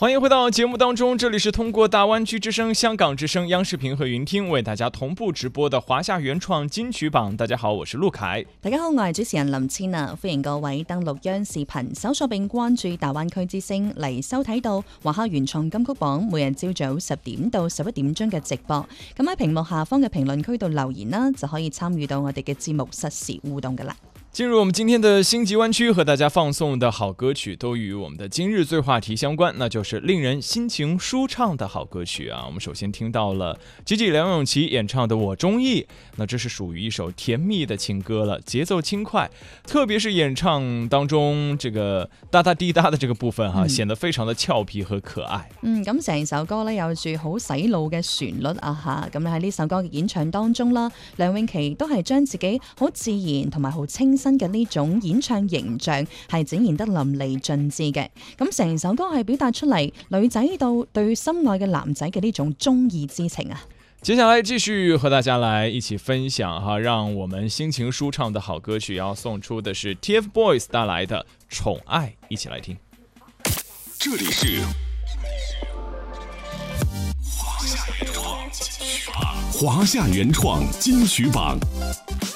欢迎回到节目当中，这里是通过大湾区之声、香港之声、央视频和云听为大家同步直播的华夏原創金曲榜。大家好，我是陸凱。 大家好，我係主持人林千啊，歡迎各位登錄央視頻搜索並關注大灣區之聲嚟收睇到華夏原創金曲榜每日朝早10點到11點鐘嘅直播。咁喺屏幕下方嘅評論區度留言啦，就可以參與到我哋嘅節目實時互動噶啦。 进入我们今天的星级湾区，和大家放送的好歌曲都与我们的今日最话题相关，那就是令人心情舒畅的好歌曲啊。我们首先听到了Gigi梁咏琪演唱的《我中意》，那这是属于一首甜蜜的情歌了，节奏轻快，特别是演唱当中这个哒哒滴答的这个部分哈，显得非常的俏皮和可愛。 咁成首歌咧有住好洗腦嘅旋律啊吓，咁喺呢首歌嘅演唱當中啦，梁詠琪都係將自己好自然同埋好清新嘅呢種演唱形象係展現得淋漓盡致嘅。咁成首歌係表達出嚟女仔到對心愛嘅男仔嘅呢種中意之情啊。 接下来继续和大家来一起分享哈，让我们心情舒畅的好歌曲，要送出的是 TFBOYS 带来的《宠愛》，一起来听。 这里是华夏原创金曲榜。